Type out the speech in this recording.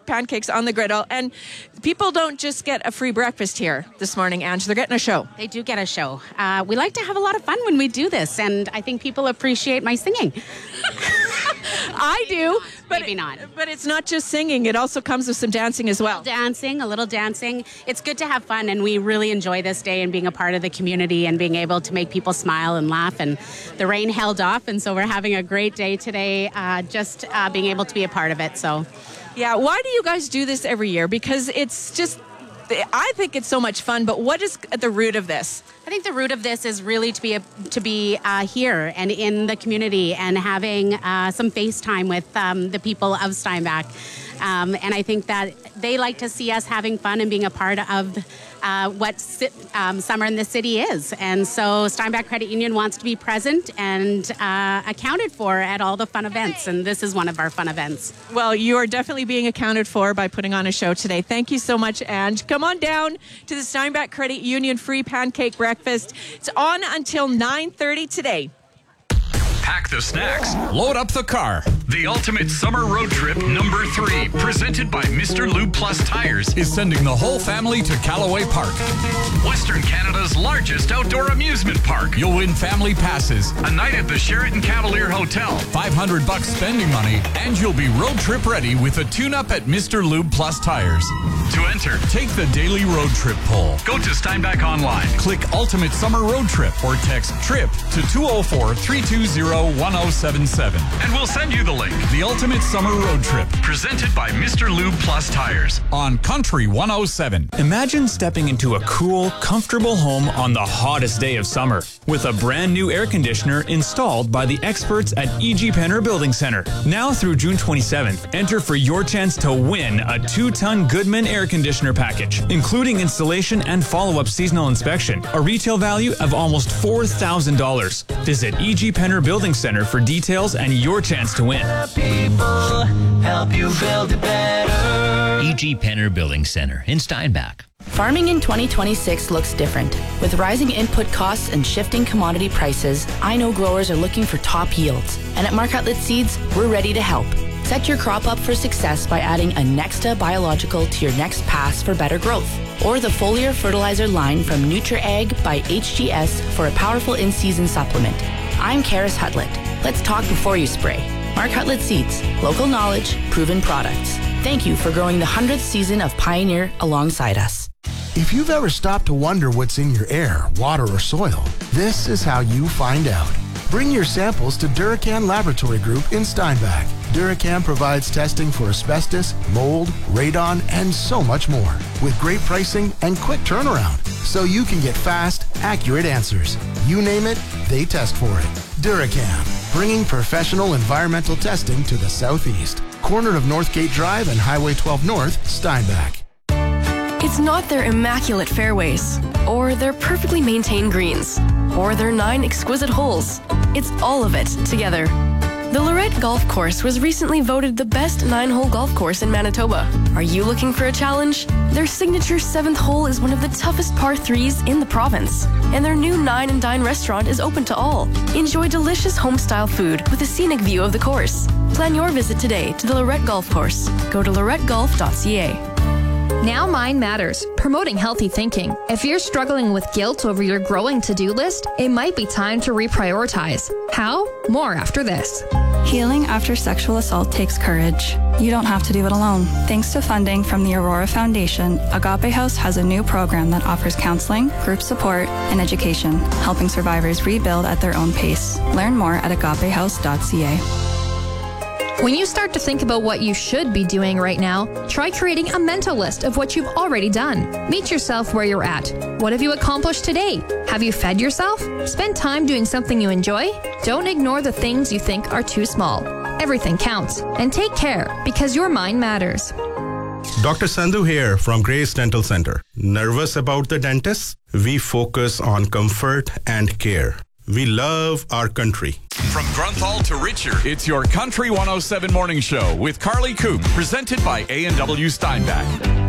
pancakes on the griddle. And people don't just get a free breakfast here this morning, Ange. They're getting a show. They do get a show. We like to have a lot of fun when we do this, and I think people appreciate my singing. I do. But Maybe not. But it's not just singing. It also comes with some dancing as well. A little dancing. It's good to have fun, and we really enjoy this day and being a part of the community and being able to make people smile and laugh. And the rain held off, and so we're having a great day today, just being able to be a part of it. So, yeah, why do you guys do this every year? Because it's just, I think it's so much fun, but what is at the root of this? I think the root of this is really to be here and in the community and having some FaceTime with the people of Steinbach. And I think that they like to see us having fun and being a part of what summer in the city is. And so Steinbach Credit Union wants to be present and accounted for at all the fun events. And this is one of our fun events. Well, you are definitely being accounted for by putting on a show today. Thank you so much, Ange. Come on down to the Steinbach Credit Union free pancake breakfast. It's on until 9:30 today. Pack the snacks. Load up the car. The Ultimate Summer Road Trip number 3, presented by Mr. Lube Plus Tires, is sending the whole family to Callaway Park, Western Canada's largest outdoor amusement park. You'll win family passes, a night at the Sheraton Cavalier Hotel, $500 spending money, and you'll be road trip ready with a tune-up at Mr. Lube Plus Tires. To enter, take the daily road trip poll. Go to Steinbach online, click Ultimate Summer Road Trip, or text TRIP to 204-320-1077, and we'll send you the link. The Ultimate Summer Road Trip, presented by Mr. Lube Plus Tires on Country 107. Imagine stepping into a cool, comfortable home on the hottest day of summer with a brand new air conditioner installed by the experts at E.G. Penner Building Center. Now through June 27th, enter for your chance to win a 2-ton Goodman air conditioner package, including installation and follow-up seasonal inspection, a retail value of almost $4,000. Visit E.G. Penner Building Center for details and your chance to win. People help you build it better. E.G. Penner Building Center in Steinbach. Farming in 2026 looks different. With rising input costs and shifting commodity prices, I know growers are looking for top yields. And at Mark Hutlett Seeds, we're ready to help. Set your crop up for success by adding a Nexta biological to your next pass for better growth. Or the foliar fertilizer line from NutriAg by HGS for a powerful in-season supplement. I'm Karis Hutlett. Let's talk before you spray. Mark Hutlett Seeds. Local knowledge, proven products. Thank you for growing the 100th season of Pioneer alongside us. If you've ever stopped to wonder what's in your air, water, or soil, this is how you find out. Bring your samples to Duracan Laboratory Group in Steinbach. Duracan provides testing for asbestos, mold, radon, and so much more, with great pricing and quick turnaround, so you can get fast, accurate answers. You name it, they test for it. Duracan, bringing professional environmental testing to the Southeast. Corner of Northgate Drive and Highway 12 North, Steinbach. It's not their immaculate fairways, or their perfectly maintained greens, or their 9 exquisite holes. It's all of it together. The Lorette Golf Course was recently voted the best 9-hole golf course in Manitoba. Are you looking for a challenge? Their signature 7th hole is one of the toughest par 3s in the province. And their new 9 and Dine restaurant is open to all. Enjoy delicious home-style food with a scenic view of the course. Plan your visit today to the Lorette Golf Course. Go to lorettegolf.ca. Now Mind Matters, promoting healthy thinking. If you're struggling with guilt over your growing to-do list, it might be time to reprioritize. How? More after this. Healing after sexual assault takes courage. You don't have to do it alone. Thanks to funding from the Aurora Foundation, Agape House has a new program that offers counseling, group support, and education, helping survivors rebuild at their own pace. Learn more at agapehouse.ca. When you start to think about what you should be doing right now, try creating a mental list of what you've already done. Meet yourself where you're at. What have you accomplished today? Have you fed yourself? Spend time doing something you enjoy? Don't ignore the things you think are too small. Everything counts. And take care, because your mind matters. Dr. Sandhu here from Grace Dental Center. Nervous about the dentist? We focus on comfort and care. We love our country. From Grunthal to Richer, it's your Country 107 Morning Show with Carly Coop, presented by A&W Steinbach.